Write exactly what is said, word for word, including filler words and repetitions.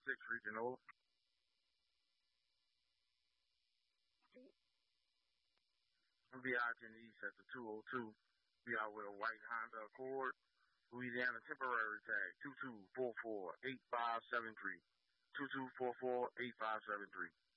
six Regional. V I ten East at the two oh two. Be out with a white Honda Accord. Louisiana temporary tag two two four four eight five seven three. two two four four eight five seven three.